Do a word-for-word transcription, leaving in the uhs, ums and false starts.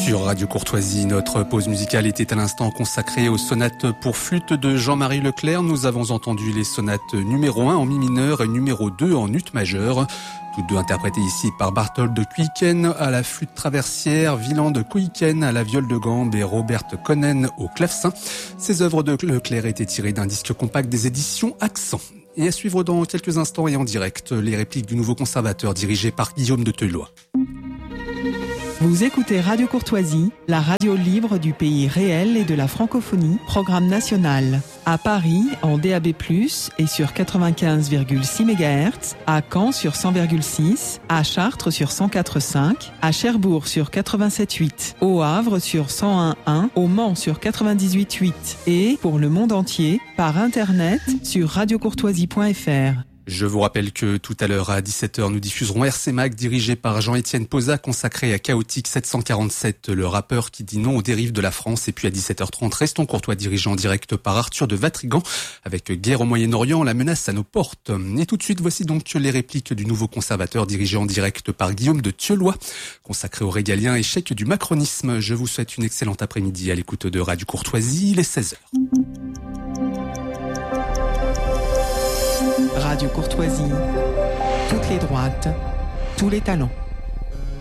Sur Radio Courtoisie, notre pause musicale était à l'instant consacrée aux sonates pour flûte de Jean-Marie Leclerc. Nous avons entendu les sonates numéro un en mi mineur et numéro deux en ut majeur. Toutes deux interprétées ici par Barthold de Kuijken à la flûte traversière, Wieland de Kuijken à la viole de gambe et Robert Konen au clavecin. Ces œuvres de Leclerc étaient tirées d'un disque compact des éditions Accent. Et à suivre dans quelques instants et en direct, les répliques du nouveau conservateur dirigé par Guillaume de Teulois. Vous écoutez Radio Courtoisie, la radio libre du pays réel et de la francophonie, programme national. À Paris, en D A B plus, et sur quatre-vingt-quinze virgule six mégahertz, à Caen sur cent virgule six, à Chartres sur cent quatre virgule cinq, à Cherbourg sur quatre-vingt-sept virgule huit, au Havre sur cent un virgule un, au Mans sur quatre-vingt-dix-huit virgule huit et, pour le monde entier, par Internet sur radiocourtoisie point f r. Je vous rappelle que tout à l'heure à dix-sept heures, nous diffuserons R C Mag dirigé par Jean-Étienne Posa, consacré à Chaotique sept cent quarante-sept, le rappeur qui dit non aux dérives de la France. Et puis à dix-sept heures trente, Restons Courtois dirigé en direct par Arthur de Vatrigan avec Guerre au Moyen-Orient, la menace à nos portes. Et tout de suite, voici donc les répliques du nouveau conservateur dirigé en direct par Guillaume de Teulois, consacré au régalien échec du macronisme. Je vous souhaite une excellente après-midi à l'écoute de Radio Courtoisie, il est seize heures. Radio Courtoisie, toutes les droites, tous les talents.